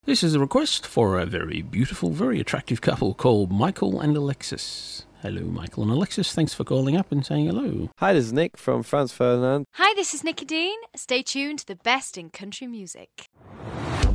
This is a request for a very beautiful, very attractive couple called Michael and Alexis. Hello, Michael and Alexis. Thanks for calling up and saying hello. Hi, this is Nick from Franz Ferdinand. Hi, this is Nikki Dean. Stay tuned to the best in country music.